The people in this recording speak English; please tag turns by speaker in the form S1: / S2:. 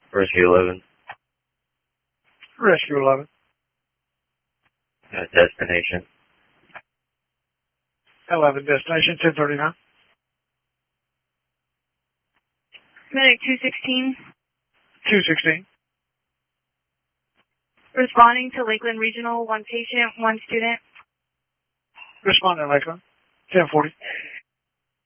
S1: Rescue 11.
S2: Rescue 11.
S1: Destination.
S2: 11, destination 1039.
S3: Medic 216.
S2: 216.
S3: Responding to Lakeland Regional, 1 patient, 1 student.
S2: Responding Lakeland, 1040.